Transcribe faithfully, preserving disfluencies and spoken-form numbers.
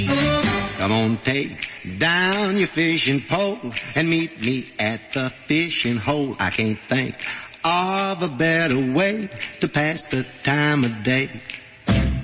Come on, take down your fishing pole and meet me at the fishing hole. I can't think of a better way to pass the time of day.